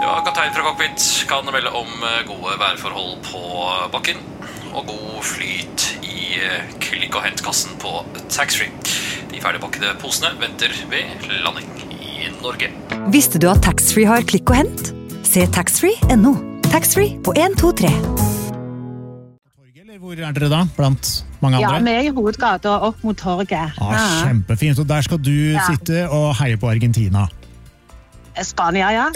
Ja, kaptein fra cockpit kan melde om gode værforhold på bakken og god flyt i klikk- og hentkassen på taxfree. De ferdigpakkede posene venter ved landing i Norge. Visste du at taxfree har klikk og hent? Se taxfree.no. Taxfree på 1, 2, 3. Hvor dere da, blant mange andre? Ja, vi i hovedgata opp mot torget. Kjempefint, og der skal du sitte og heie på Argentina. Spania, ja.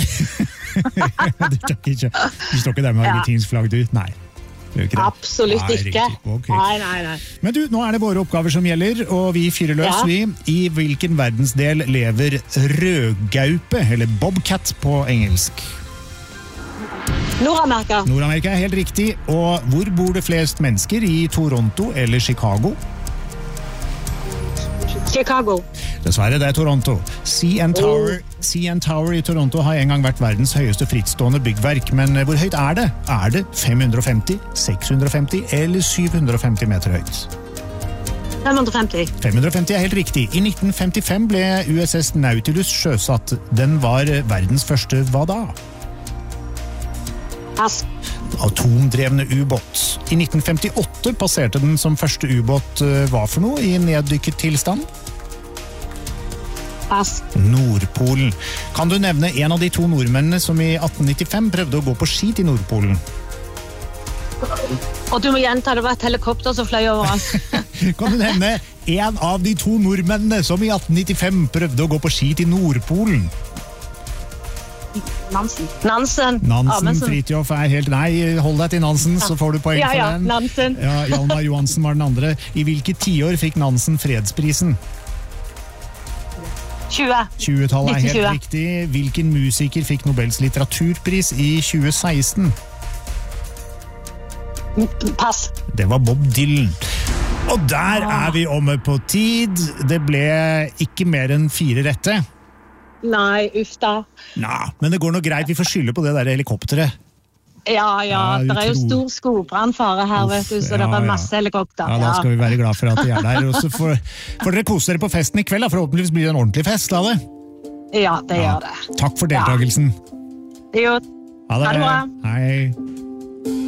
Du står ikke der med argentinsk flagg, du? Nei. Absolutt ikke. Okay. Nei. Men du, nå er det våre oppgaver som gjelder, og vi fyrer løs, vi. I hvilken verdensdel lever rødgaupe, eller bobcat på engelsk? Nordamerika. Nordamerika er helt riktig. Og hvor bor det flest mennesker? I Toronto eller Chicago? Chicago. Dessverre, det er Toronto. CN Tower i Toronto har en gang vært verdens høyeste frittstående byggverk, men hvor høyt er det? Er det 550, 650 eller 750 meter høyt? 550. 550 er helt riktig. I 1955 ble USS Nautilus sjøsatt. Den var verdens første hva da? Pass. Atomdrevne ubåt. I 1958 passerte den som første ubåt hva for noe i neddykket tilstand? Pass. Nordpolen. Kan du nevne en av de to nordmennene som i 1895 prøvde å gå på ski til Nordpolen? Og du må gjenta, det var et helikopter som fløy over oss. Kan du nevne en av de to nordmennene som i 1895 prøvde å gå på ski til Nordpolen? Nansen. Fridtjof er helt... Nei, hold deg til Nansen, så får du poeng for den. Nansen. Ja, Hjalmar Johansen var den andre. I hvilket tiår fikk Nansen fredsprisen? 20-tallet er helt riktig. Hvilken musiker fikk Nobels litteraturpris i 2016? Pass. Det var Bob Dylan. Og der er vi omme på tid. Det ble ikke mer enn 4 rette. Nei, uff da. Nei, men det går nok greit. Vi får skylde på det der helikopteret. Ja, det er jo stor skogbrannfare her, vet du, så det er masse helikopter. Ja, da skal vi være glad for at de er der. Og så får dere kose dere på festen i kveld, da. Forhåpentligvis blir det en ordentlig fest, da det? Ja, det gjør det. Takk for deltakelsen. Jo. Ha det bra. Hei.